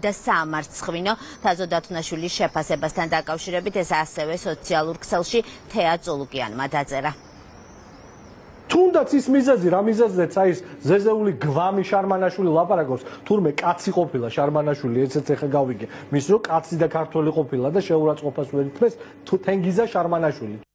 და საამარცხვინო. თაზო დათუნაშვილის შეფასებასთან დაკავშირებით ეს ასევე სოციალურ ქსელში თეა წულუკიანმა დაწერა. თუნდაც ის მიზეზი, რა მიზეზზეც აი ეს ზეზეული გვამი შარმანაშვილი ლაპარაკობს, თურმე კაცი ყოფილა შარმანაშვილი, ესეც ეხა გავიგე. მის რო კაცი და ქართველი ყოფილა და შეურაცხყოფას ვერ ითმეს თენგიზა შარმანაშვილი.